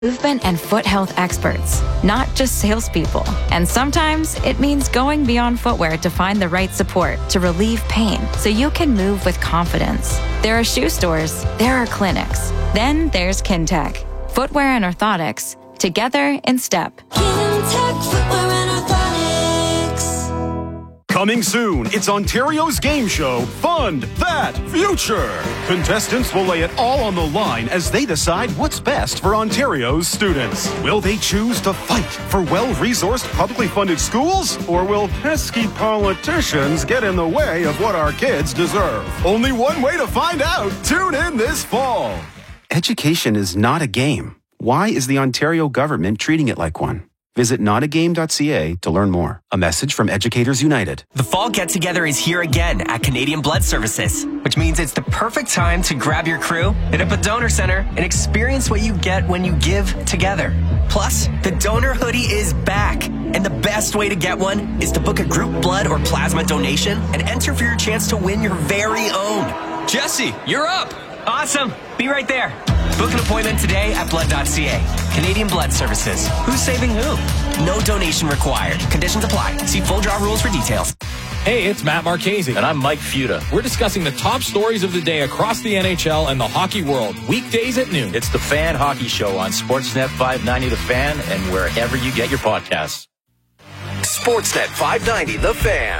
Movement and foot health experts, not just salespeople. And sometimes it means going beyond footwear to find the right support to relieve pain so you can move with confidence. There are shoe stores, there are clinics. Then there's Kintec. Footwear and orthotics, together in step. Kintec Footwear and Orthotics. Coming soon, it's Ontario's game show, Fund That Future. Contestants will lay it all on the line as they decide what's best for Ontario's students. Will they choose to fight for well-resourced, publicly funded schools? Or will pesky politicians get in the way of what our kids deserve? Only one way to find out. Tune in this fall. Education is not a game. Why is the Ontario government treating it like one? Visit notagame.ca to learn more. A message from Educators United. The fall get-together is here again at Canadian Blood Services, which means it's the perfect time to grab your crew, hit up a donor center, and experience what you get when you give together. Plus, the donor hoodie is back, and the best way to get one is to book a group blood or plasma donation and enter for your chance to win your very own. Jesse, you're up! Awesome! Be right there. Book an appointment today at blood.ca. Canadian Blood Services. Who's saving who? No donation required. Conditions apply. See full draw rules for details. Hey, it's Matt Marchese. And I'm Mike Futa. We're discussing the top stories of the day across the NHL and the hockey world, weekdays at noon. It's the Fan Hockey Show on Sportsnet 590 The Fan and wherever you get your podcasts. Sportsnet 590 The Fan.